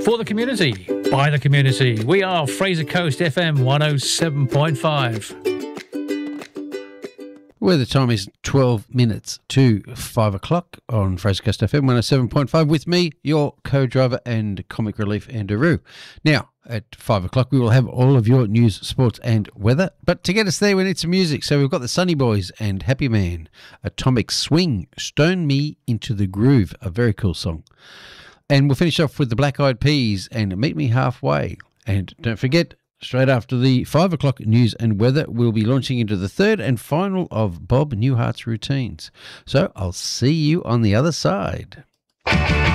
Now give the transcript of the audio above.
For the community, by the community. We are Fraser Coast FM 107.5. Where the time is 12 minutes to 5 o'clock on Fraser Coast FM 107.5 with me, your co-driver and comic relief, Andrew. Now, at 5 o'clock, we will have all of your news, sports and weather. But to get us there, we need some music. So we've got the Sunny Boys and Happy Man, Atomic Swing, Stone Me Into the Groove, a very cool song. And we'll finish off with the Black Eyed Peas and Meet Me Halfway. And don't forget, straight after the 5 o'clock news and weather, we'll be launching into the third and final of Bob Newhart's routines. So I'll see you on the other side.